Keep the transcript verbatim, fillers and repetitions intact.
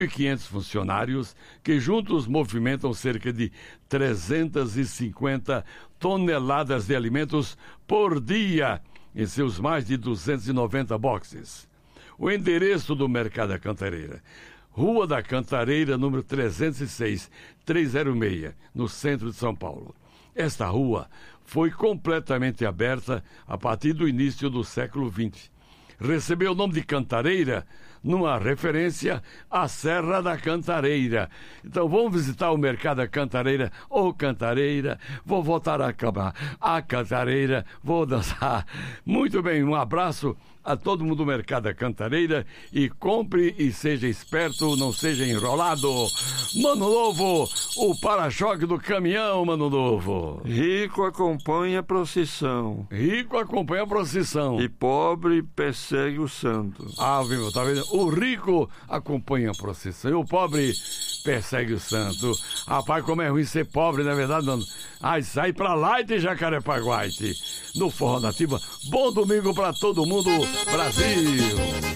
e quinhentos funcionários que juntos movimentam cerca de trezentas e cinquenta toneladas de alimentos por dia em seus mais de duzentos e noventa boxes. O endereço do Mercado da Cantareira: Rua da Cantareira, número trezentos e seis, trezentos e seis, no centro de São Paulo. Esta rua foi completamente aberta a partir do início do século vinte. Recebeu o nome de Cantareira numa referência à Serra da Cantareira. Então vamos visitar o Mercado da Cantareira. Ô oh, Cantareira, vou voltar a acabar. A Cantareira, vou dançar. Muito bem, um abraço a todo mundo do Mercado da Cantareira e compre e seja esperto, não seja enrolado. Mano Novo, o para-choque do caminhão, Mano Novo. Rico acompanha a procissão. Rico acompanha a procissão. E pobre persegue o santo. Ah, viu, tá vendo? O rico acompanha a procissão e o pobre persegue o santo. Rapaz, como é ruim ser pobre, não é verdade, mano? Ai, sai pra lá de Jacarepaguá, no Forró Nativa. Bom domingo pra todo mundo, Brasil!